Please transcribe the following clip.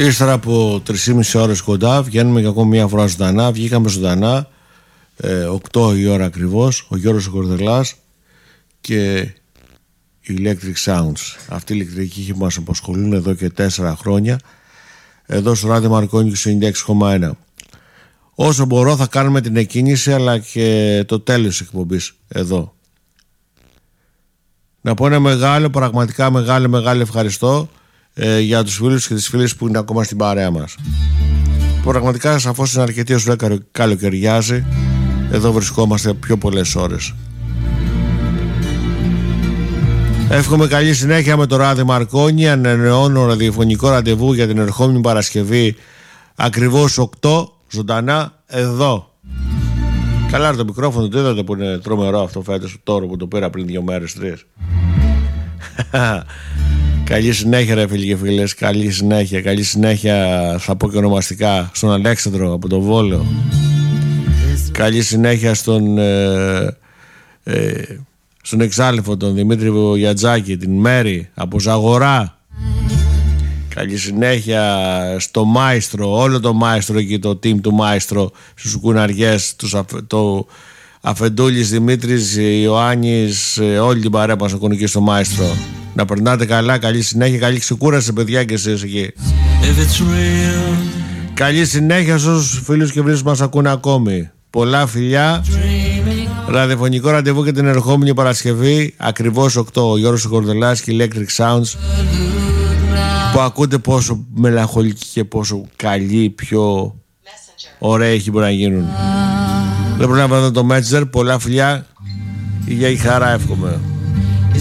Ύστερα από 3,5 ώρες κοντά βγαίνουμε και ακόμα μια φορά ζωντανά. Βγήκαμε ζωντανά 8 η ώρα ακριβώς. Ο Γιώργος Κορδελάς και Electric Sounds. Αυτή η ηλεκτρική ήχη που μας απασχολούν εδώ και 4 χρόνια εδώ στο Ράδιο Μαρκόνι 96,1. Όσο μπορώ θα κάνουμε την εκκίνηση αλλά και το τέλος της εκπομπής εδώ. Να πω ένα μεγάλο, πραγματικά μεγάλο ευχαριστώ για τους φίλους και τις φίλες που είναι ακόμα στην παρέα μας. Πραγματικά σαφώς είναι αρκετή όσο καλοκαιριάζει. Εδώ βρισκόμαστε πιο πολλές ώρες. Εύχομαι καλή συνέχεια με το Ράδιο Μαρκόνι. Ανανεώνω ραδιοφωνικό ραντεβού για την ερχόμενη Παρασκευή ακριβώς 8 ζωντανά εδώ. Καλά το μικρόφωνο, το είδατε που είναι τρομερό αυτό φέτος τώρα που το πήρα πριν 2 μέρες 3. Καλή συνέχεια ρε φίλοι και φίλες. Καλή συνέχεια θα πω και ονομαστικά στον Αλέξανδρο από το Βόλο. Καλή συνέχεια στον εξάλειφο τον Δημήτρη Γιατζάκη, την Μέρη από Ζαγορά. Καλή συνέχεια στο Μάιστρο, όλο το Μάιστρο εκεί, το team του Μάιστρο, στους κουναριές, το Αφεντούλης, Δημήτρης, Ιωάννης, όλη την παρέα μας ακούνε εκεί στο Μάιστρο. Να περνάτε καλά, καλή συνέχεια, καλή ξεκούραση παιδιά και εσείς εκεί. Καλή συνέχεια σε όσους φίλους και φίλους μας ακούνε ακόμη. Πολλά φιλιά. Ραδιοφωνικό ραντεβού και την ερχόμενη Παρασκευή ακριβώς 8. Ο Γιώργος Κορδελάς και Electric Sounds που ακούτε πόσο μελαγχολικοί και πόσο καλοί, πιο ωραίοι έχει μπορεί να γίνουν. Δεν πρέπει να βρω το Messenger. Πολλά φιλιά. Για η χαρά εύχομαι.